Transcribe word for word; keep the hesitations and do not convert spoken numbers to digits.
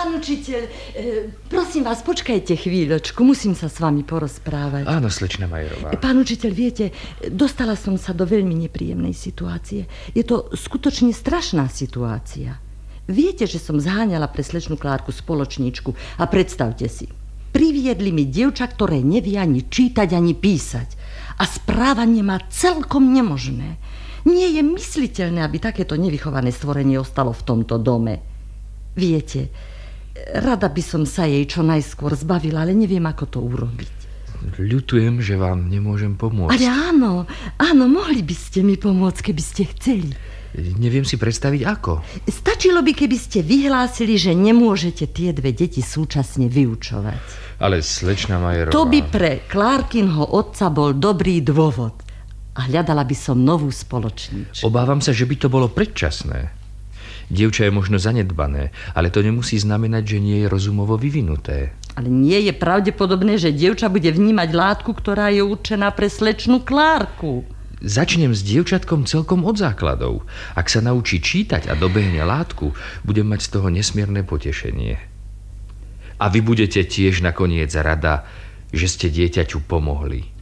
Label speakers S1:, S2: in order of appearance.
S1: Pán učiteľ, prosím vás, počkajte chvíľočku, musím sa s vami porozprávať.
S2: Áno, slečna Majerová.
S1: Pán učiteľ, viete, dostala som sa do veľmi nepríjemnej situácie. Je to skutočne strašná situácia. Viete, že som zháňala pre slečnú Klárku spoločníčku a predstavte si, priviedli mi dievča, ktoré nevie ani čítať, ani písať. A správanie má celkom nemožné. Nie je mysliteľné, aby takéto nevychované stvorenie ostalo v tomto dome. Viete, rada by som sa jej čo najskôr zbavila, ale neviem, ako to urobiť.
S2: Ľutujem, že vám nemôžem pomôcť.
S1: Ale áno, áno, mohli by ste mi pomôcť, keby ste chceli.
S2: Neviem si predstaviť, ako.
S1: Stačilo by, keby ste vyhlásili, že nemôžete tie dve deti súčasne vyučovať.
S2: Ale slečna Majerová...
S1: To by pre Klárkinho otca bol dobrý dôvod. A hľadala by som novú spoločničku.
S2: Obávam sa, že by to bolo predčasné. Dievča je možno zanedbané, ale to nemusí znamenať, že nie je rozumovo vyvinuté.
S1: Ale nie je pravdepodobné, že dievča bude vnímať látku, ktorá je určená pre slečnú Klárku.
S2: Začnem s dievčatkom celkom od základov. Ak sa naučí čítať a dobehne látku, budem mať z toho nesmierne potešenie. A vy budete tiež nakoniec rada, že ste dieťaťu pomohli.